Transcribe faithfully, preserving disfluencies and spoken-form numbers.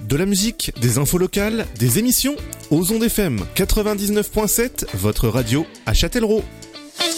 De la musique, des infos locales, des émissions. Aux ondes F M quatre-vingt-dix-neuf point sept, votre radio à Châtellerault.